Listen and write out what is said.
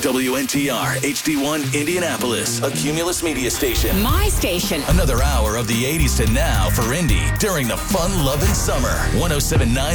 WNTR HD1 Indianapolis, a Cumulus media station. My station. Another hour of the 80s to now for Indy during the fun-loving summer. 107.9